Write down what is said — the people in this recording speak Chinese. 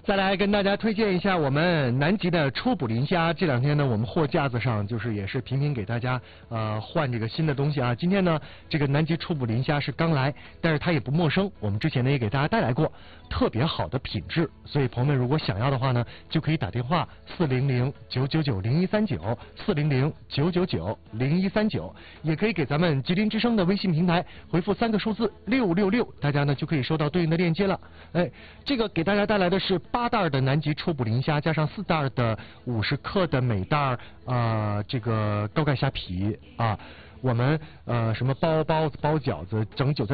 再来跟大家推荐一下我们南极的初捕磷虾。这两天呢，我们货架子上就是也是频频给大家换这个新的东西啊。今天呢，这个南极初捕磷虾是刚来，但是它也不陌生。我们之前呢也给大家带来过特别好的品质，所以朋友们如果想要的话呢，就可以打电话400-999-0139，400-999-0139，也可以给咱们吉林之声的微信平台回复3个数字666，大家呢就可以收到对应的链接了。哎，这个给大家带来的是8袋的南极初捕磷虾，加上4袋的50克的每袋这个高钙虾皮啊。我们什么包包子、包饺子、整韭菜。